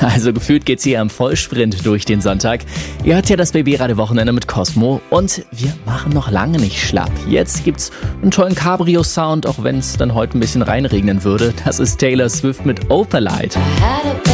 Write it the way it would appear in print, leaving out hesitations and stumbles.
Also gefühlt geht's hier am Vollsprint durch den Sonntag. Ihr hört ja das Baby-Radio-Wochenende mit Cosmo und wir machen noch lange nicht schlapp. Jetzt gibt's einen tollen Cabrio-Sound, auch wenn es dann heute ein bisschen reinregnen würde. Das ist Taylor Swift mit Opalite.